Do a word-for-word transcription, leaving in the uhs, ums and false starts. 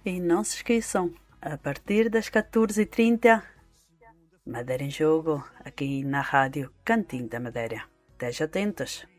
E não se esqueçam, a partir das catorze e trinta, Madeira em Jogo, aqui na rádio Cantinho da Madeira. Esteja atentos.